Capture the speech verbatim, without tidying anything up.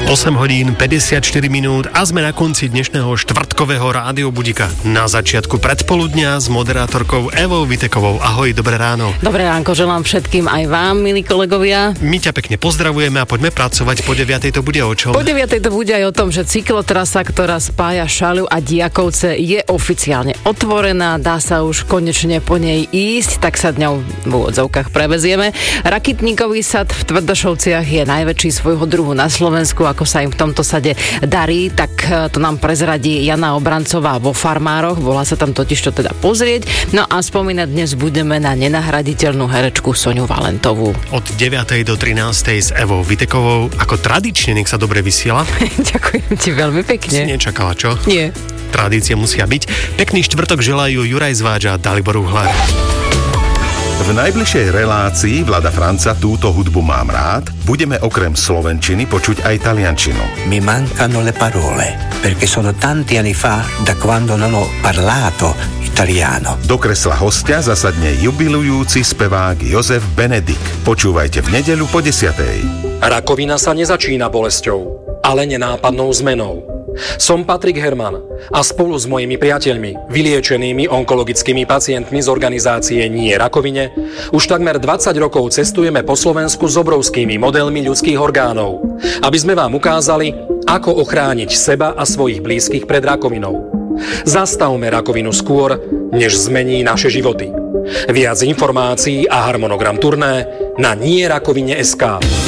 osem hodín päťdesiatštyri minút a sme na konci dnešného štvrtkového rádiobudika. Na začiatku predpoludnia s moderátorkou Evou Vitekovou. Ahoj, dobré ráno. Dobré ránko želám všetkým, aj vám, milí kolegovia. My ťa pekne pozdravujeme a poďme pracovať. Po deviatej to bude o čom? Po deviatej to bude aj o tom, že cyklotrasa, ktorá spája Šaľu a Diakovce, je oficiálne otvorená. Dá sa už konečne po nej ísť, tak sa dňou v úvodzovkách prevezieme. Rakitníkový sad v Tvrdošovciach je najväčší svojho druhu na Slovensku. Ako sa im v tomto sade darí, tak to nám prezradí Jana Obrancová vo Farmároch. Volá sa tam totiž to teda pozrieť. No a spomínať dnes budeme na nenahraditeľnú herečku Soňu Valentovú. Od deviatej do trinástej s Evou Vitekovou. Ako tradične, nech sa dobre vysiela. Ďakujem ti veľmi pekne. Si nečakala, čo? Nie. Tradície musia byť. Pekný štvrtok želajú Juraj Zváč a Dalibor Uhlar. V najbližšej relácii Vlada Franca Túto hudbu mám rád budeme okrem slovenčiny počuť aj taliančinu. Mi mancano le parole, perché sono tanti anni fa da quando non ho parlato italiano. Do kresla hostia zasadne jubilujúci spevák Jozef Benedik. Počúvajte v nedeľu po desiatej. Rakovina sa nezačína bolesťou, ale nenápadnou zmenou. Som Patrik Herman a spolu s mojimi priateľmi, vyliečenými onkologickými pacientmi z organizácie Nie rakovine, už takmer dvadsať rokov cestujeme po Slovensku s obrovskými modelmi ľudských orgánov, aby sme vám ukázali, ako ochrániť seba a svojich blízkych pred rakovinou. Zastavme rakovinu skôr, než zmení naše životy. Viac informácií a harmonogram turné na nie rakovine bodka es ká.